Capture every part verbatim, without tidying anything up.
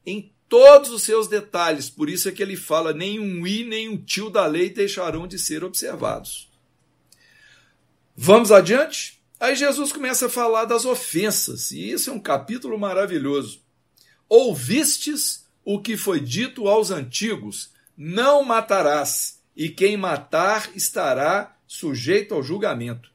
em todos os seus detalhes. Por isso é que ele fala, nem um i, nem um tio da lei deixarão de ser observados. Vamos adiante? Aí Jesus começa a falar das ofensas, e isso é um capítulo maravilhoso. Ouvistes o que foi dito aos antigos, não matarás, e quem matar estará sujeito ao julgamento.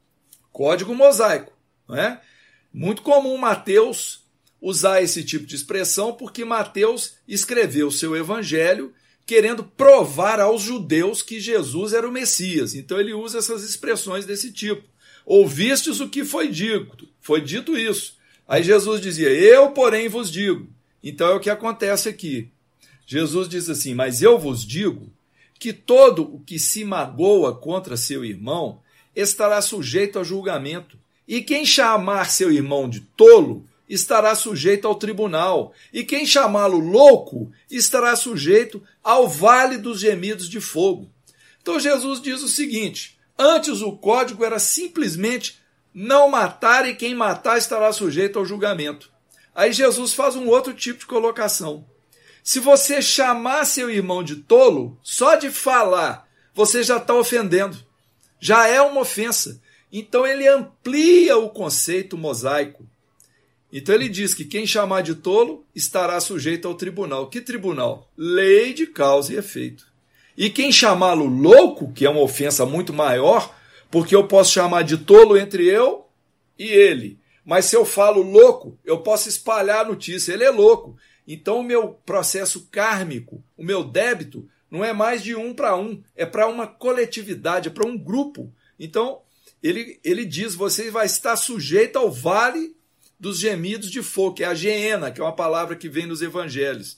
Código mosaico, não é? Muito comum Mateus usar esse tipo de expressão, porque Mateus escreveu seu evangelho querendo provar aos judeus que Jesus era o Messias. Então ele usa essas expressões desse tipo. Ouvistes o que foi dito, foi dito isso. Aí Jesus dizia, eu, porém, vos digo. Então é o que acontece aqui. Jesus diz assim, mas eu vos digo que todo o que se magoa contra seu irmão estará sujeito a julgamento. E quem chamar seu irmão de tolo estará sujeito ao tribunal. E quem chamá-lo louco estará sujeito ao vale dos gemidos de fogo. Então Jesus diz o seguinte, antes o código era simplesmente não matar e quem matar estará sujeito ao julgamento. Aí Jesus faz um outro tipo de colocação. Se você chamar seu irmão de tolo, só de falar, você já está ofendendo. Já é uma ofensa. Então ele amplia o conceito mosaico. Então ele diz que quem chamar de tolo estará sujeito ao tribunal. Que tribunal? Lei de causa e efeito. E quem chamá-lo louco, que é uma ofensa muito maior, porque eu posso chamar de tolo entre eu e ele. Mas se eu falo louco, eu posso espalhar a notícia. Ele é louco. Então o meu processo kármico, o meu débito, não é mais de um para um, é para uma coletividade, é para um grupo. Então ele, ele diz, você vai estar sujeito ao vale dos gemidos de fogo, que é a geena, que é uma palavra que vem nos evangelhos.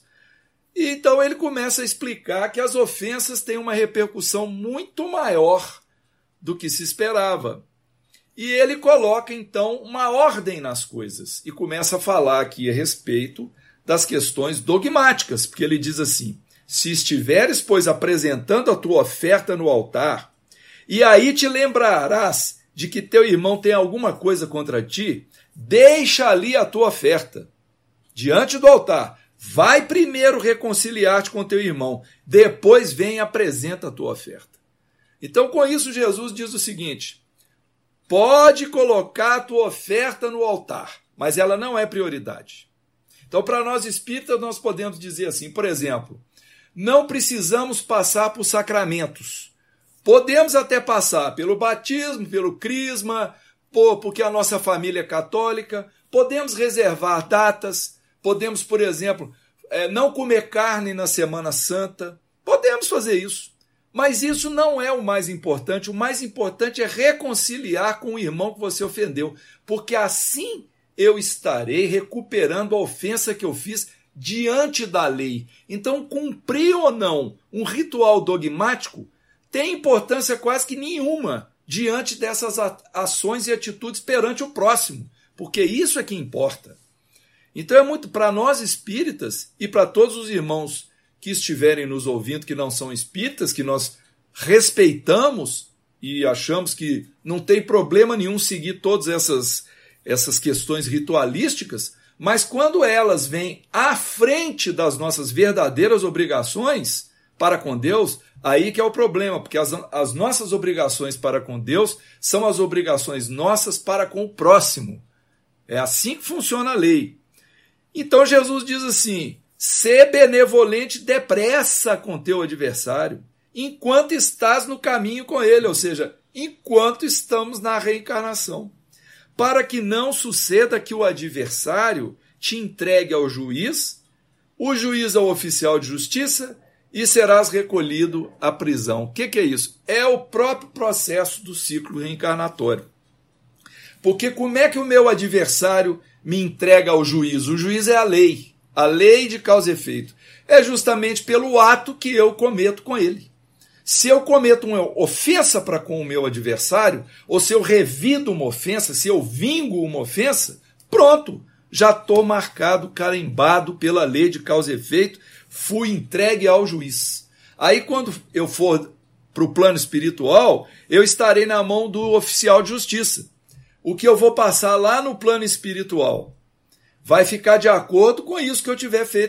E então ele começa a explicar que as ofensas têm uma repercussão muito maior do que se esperava. E ele coloca, então, uma ordem nas coisas e começa a falar aqui a respeito das questões dogmáticas, porque ele diz assim, se estiveres, pois, apresentando a tua oferta no altar, e aí te lembrarás de que teu irmão tem alguma coisa contra ti, deixa ali a tua oferta, diante do altar. Vai primeiro reconciliar-te com teu irmão, depois vem e apresenta a tua oferta. Então, com isso, Jesus diz o seguinte, pode colocar a tua oferta no altar, mas ela não é prioridade. Então, para nós espíritas, nós podemos dizer assim, por exemplo, não precisamos passar por sacramentos. Podemos até passar pelo batismo, pelo crisma, porque a nossa família é católica, podemos reservar datas, podemos, por exemplo, não comer carne na Semana Santa, podemos fazer isso. Mas isso não é o mais importante, o mais importante é reconciliar com o irmão que você ofendeu, porque assim eu estarei recuperando a ofensa que eu fiz diante da lei. Então, cumprir ou não um ritual dogmático tem importância quase que nenhuma diante dessas ações e atitudes perante o próximo, porque isso é que importa. Então, é muito para nós espíritas e para todos os irmãos que estiverem nos ouvindo, que não são espíritas, que nós respeitamos e achamos que não tem problema nenhum seguir todas essas, essas questões ritualísticas, mas quando elas vêm à frente das nossas verdadeiras obrigações para com Deus, aí que é o problema, porque as, as nossas obrigações para com Deus são as obrigações nossas para com o próximo. É assim que funciona a lei. Então Jesus diz assim, ser benevolente depressa com teu adversário, enquanto estás no caminho com ele, ou seja, enquanto estamos na reencarnação, para que não suceda que o adversário te entregue ao juiz, o juiz ao oficial de justiça, e serás recolhido à prisão. O que, que é isso? É o próprio processo do ciclo reencarnatório. Porque como é que o meu adversário me entrega ao juiz? O juiz é a lei. A lei de causa e efeito. É justamente pelo ato que eu cometo com ele. Se eu cometo uma ofensa para com o meu adversário, ou se eu revido uma ofensa, se eu vingo uma ofensa, pronto, já estou marcado, carimbado pela lei de causa e efeito, fui entregue ao juiz. Aí quando eu for para o plano espiritual, eu estarei na mão do oficial de justiça. O que eu vou passar lá no plano espiritual vai ficar de acordo com isso que eu tiver feito